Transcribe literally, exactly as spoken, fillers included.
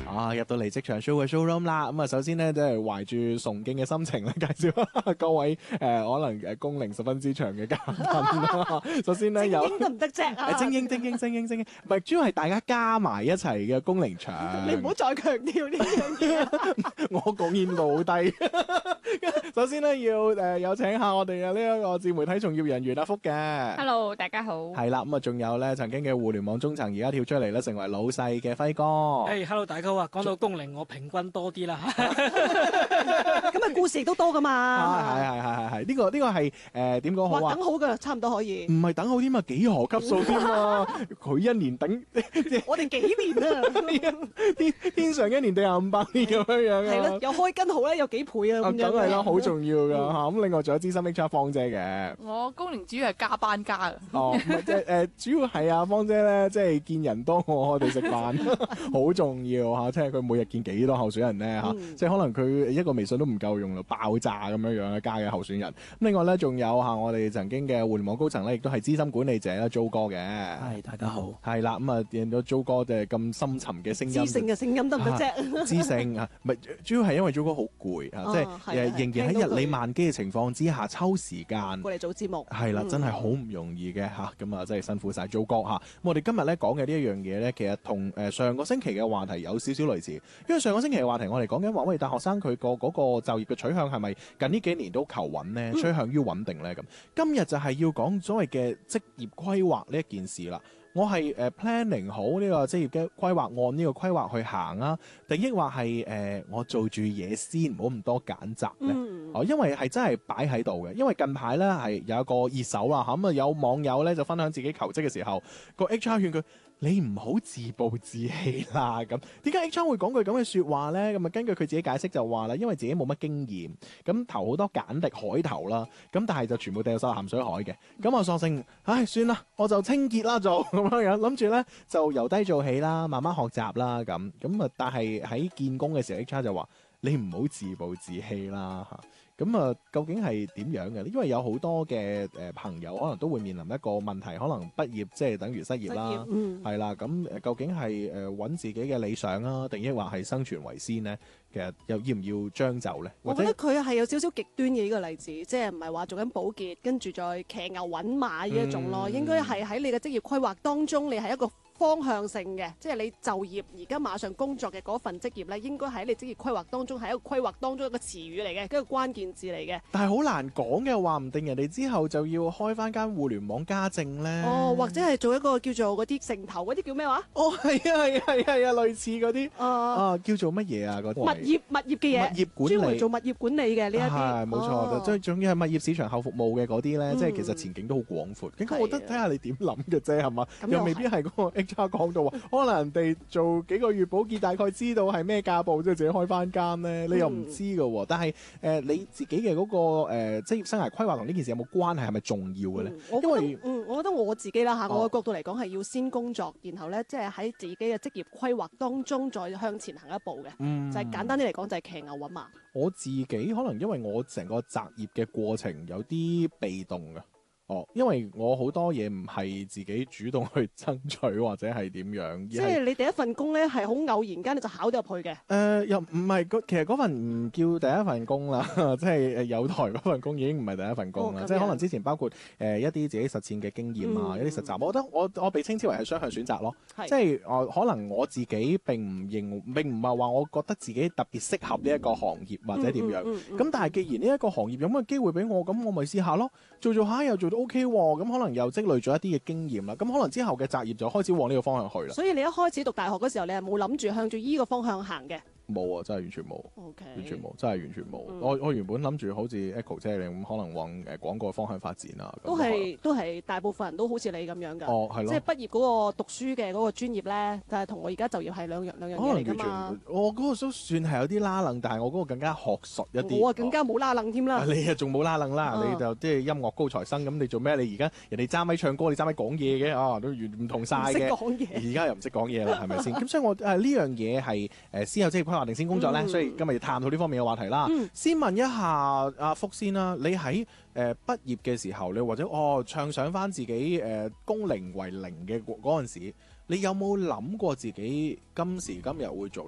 啊，入到嚟職場 show 嘅 showroom 啦，咁啊，首先咧即係懷住崇敬嘅心情咧，介紹各位誒、呃、可能誒工齡十分之長嘅嘉賓啦。首先咧有精英得唔得啫啊？ 精英精英精英精英，唔係主要係大家加埋一齊嘅工齡長。 你唔好再強調呢樣嘢。 我貢獻度好低。首先咧要誒、呃、有請下我哋嘅呢一個自媒體從業人員阿福嘅。 Hello， 大家好。 係啦，咁啊仲有咧曾經嘅互聯網中層，而家跳出嚟咧成為老細嘅輝哥。 誒、hey，hello， 大家好啊！講到工齡，我平均多啲啦。 咁啊，故事亦都多噶嘛。 係係係係係，呢個呢個係誒點講好啊？ 等好噶，差唔多可以。 唔係等好添啊，幾何級數添啊！佢一年等我哋幾年啊？ 天天上一年地下五百年咁樣樣啊！ 係咯，有開根號咧，有幾倍啊？咁樣梗係啦，好重要噶嚇。咁另外仲有資深 H R 芳姐嘅。 我工齡主要係加班加嘅。 哦，即係誒，主要係啊，芳姐咧，即係見人多過我哋食飯，好重要嚇。即係佢每日見幾多候選人咧嚇，即係可能佢一個微信都唔夠用咯，爆炸咁樣樣加嘅候選人。咁另外咧，仲有嚇我哋曾經嘅互聯網高層咧，亦都係資深管理者啦，Jo 哥嘅。 係，大家好。係啦，咁啊，見到 Jo 哥就係咁深沉嘅聲音， 知性嘅聲音得唔得啫？ 知性啊，唔係主要係因為 Jo 哥好攰啊，即係誒仍然喺日理萬機嘅情況之下抽時間過嚟做節目。 係啦，真係好唔容易嘅嚇，咁啊真係辛苦晒 Jo 哥嚇。咁我哋今日咧講嘅呢一樣嘢咧，其實同誒上個星期嘅話題有少少類似，因為上個星期嘅話題我哋講緊話，喂，大學生佢個嗰個就業嘅取向係咪近呢幾年都求穩呢？趨向於穩定咧咁。今日就係要講所謂嘅職業規劃呢一件事啦。我係誒 planning 好呢個職業嘅規劃，按呢個規劃去行啊，定抑或係誒我做住嘢先，唔好咁多揀擇咧。哦、嗯，因為係真係擺喺度嘅。因為近排咧係有一個熱搜啦，咁啊有網友咧就分享自己求職嘅時候，個 H R 勸佢：你唔好自暴自棄啦。咁點解 H R 會講句咁嘅説話咧？咁啊根據佢自己解釋就話啦，因為自己冇乜經驗，咁投好多簡歷海投啦，咁但係就全部掉晒鹹水海嘅。咁我索性，唉算啦，我就清潔啦做。咁樣樣諗住咧就由低做起啦，慢慢學習啦咁咁啊！但係喺見工嘅時候 ，H R 就話你唔好自暴自棄啦嚇。咁啊，究竟係點樣嘅？因為有好多嘅誒朋友可能都會面臨一個問題，可能畢業即係等於失業啦，係啦。咁究竟係誒揾自己嘅理想啊，定抑或係生存為先呢？其實又要唔要將就呢？ 我覺得佢係有少少極端嘅呢個例子，即係唔係話做緊保潔，跟住再騎牛揾馬呢一種咯。嗯、應該係喺你嘅職業規劃當中，你係一個方向性嘅，即係你就業而家馬上工作嘅嗰份職業咧，應該喺你職業規劃當中係一個規劃當中一個詞語嚟嘅，一個關鍵字嚟嘅。 但係好難講嘅，話唔定人哋之後就要開翻間互聯網家政咧。 哦，或者係做一個叫做嗰啲城投嗰啲叫咩話？ 哦，係啊，係啊，係啊，係啊，類似嗰啲。啊，叫做乜嘢啊？嗰啲物業物業嘅嘢， 物業管理，專門做物業管理嘅呢一啲。 係冇錯，即係仲要係物業市場後服務嘅嗰啲咧， 嗯、 即係其實前景都好廣闊。咁我覺得睇下你點諗嘅啫，係嘛？又未必係嗰個 H R 講到話。可能人哋做幾個月保潔，大概知道係咩價步，即係自己開翻間咧，你又唔知㗎喎。嗯、但係誒、呃、你自己嘅嗰、那個誒、呃、職業生涯規劃同呢件事有冇關係？係咪重要嘅咧？ 嗯、 因為嗯，我覺得我自己啦嚇，哦、我嘅角度嚟講係要先工作，然後咧即係喺自己嘅職業規劃當中再向前行一步嘅。嗯、就係簡單啲嚟講，就係騎牛揾馬。 我自己可能因為我成個擇業嘅過程有啲被動嘅。哦，因為我好多嘢唔係自己主動去爭取或者係點樣， 即係你第一份工咧係好偶然間你就考咗入去嘅。誒、 呃，又唔係，其實嗰份唔叫第一份工啦，即係有台嗰份工已經唔係第一份工啦。哦、即係可能之前包括誒、呃、一啲自己實踐嘅經驗啊，嗯、一啲實習，我覺得我我被稱之為係雙向選擇咯。是即係我、呃、可能我自己並唔認，並唔係話我覺得自己特別適合呢一個行業或者點樣。咁、嗯嗯嗯嗯、但係既然呢一個行業有乜機會俾我，咁我咪試下咯，做做下又做到。O K 喎，咁可能又積累咗一啲嘅經驗啦，咁可能之後嘅擇業就開始往呢個方向去啦。 所以你一開始讀大學嗰時候，你係冇諗住向住依個方向行嘅？ 冇啊，真係完全冇。 Okay. 完全冇，真係完全冇。 嗯、 我我原本諗住好似 Echo 姐咁，可能往誒廣告方向發展啊。 都係都係大部分人都好似你咁樣㗎。 哦，係咯。即係畢業嗰個讀書嘅嗰個專業咧，就係同我而家就業係兩樣兩樣嘢嚟㗎嘛。 我嗰個都算係有啲拉楞，但係我嗰個更加學術一啲。 我啊更加冇拉楞添啦。 你啊仲冇拉楞啦，啊、你就即係音樂高材生咁，你做咩？你而家人哋揸咪唱歌，你揸咪講嘢嘅啊，都完唔同晒嘅。唔識講嘢。而家又唔識講嘢啦，係咪先？咁所以我誒呢樣嘢係誒先有職業規劃定先工作咧。嗯所以今日要探討呢方面嘅話題啦。嗯、先問一下阿福先啦，你喺誒畢業嘅時候，你或者哦暢想翻自己誒工齡為零嘅嗰陣時，你有冇諗過自己今時今日會做